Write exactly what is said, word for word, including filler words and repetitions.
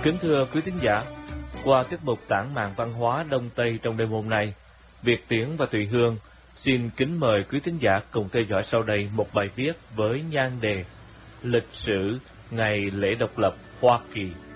Kính thưa quý thính giả, qua tiết mục tản mạn văn hóa Đông Tây trong đêm hôm nay, Việt Tiến và Thùy Hương xin kính mời quý thính giả cùng theo dõi sau đây một bài viết với nhan đề Lịch sử ngày lễ độc lập Hoa Kỳ.